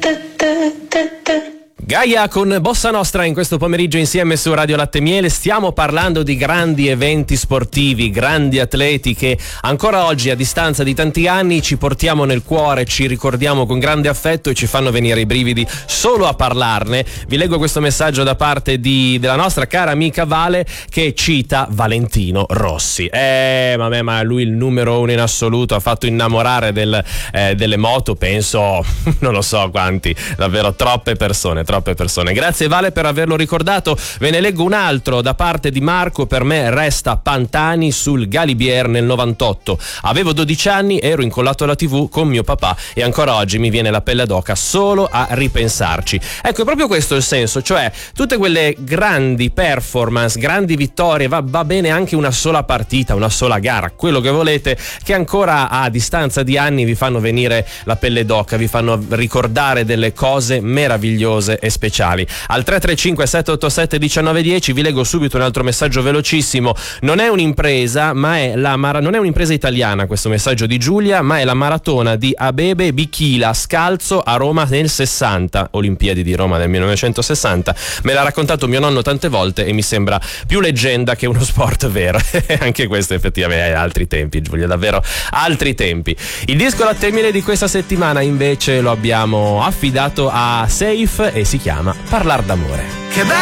Gaia con Bossa Nostra in questo pomeriggio insieme su Radio Latte Miele. Stiamo parlando di grandi eventi sportivi, grandi atleti che ancora oggi, a distanza di tanti anni, ci portiamo nel cuore, ci ricordiamo con grande affetto e ci fanno venire i brividi solo a parlarne. Vi leggo questo messaggio da parte della nostra cara amica Vale, che cita Valentino Rossi. Ma lui il numero uno in assoluto, ha fatto innamorare delle moto, penso, non lo so quanti, davvero troppe persone. Grazie Vale per averlo ricordato. Ve ne leggo un altro da parte di Marco. Per me resta Pantani sul Galibier nel 98. Avevo 12 anni, ero incollato alla TV con mio papà e ancora oggi mi viene la pelle d'oca solo a ripensarci. Ecco, è proprio questo il senso, cioè tutte quelle grandi performance, grandi vittorie, va bene anche una sola partita, una sola gara, quello che volete, che ancora a distanza di anni vi fanno venire la pelle d'oca, vi fanno ricordare delle cose meravigliose e speciali. Al 335 787 1910 vi leggo subito un altro messaggio velocissimo. Non è un'impresa, ma è non è un'impresa italiana questo messaggio di Giulia, ma è la maratona di Abebe Bikila scalzo a Roma nel 60, Olimpiadi di Roma del 1960. Me l'ha raccontato mio nonno tante volte e mi sembra più leggenda che uno sport vero. Anche questo effettivamente è altri tempi, Giulia, davvero altri tempi. Il disco Latte Miele di questa settimana invece lo abbiamo affidato a Safe e si chiama Parlar d'amore. Che bello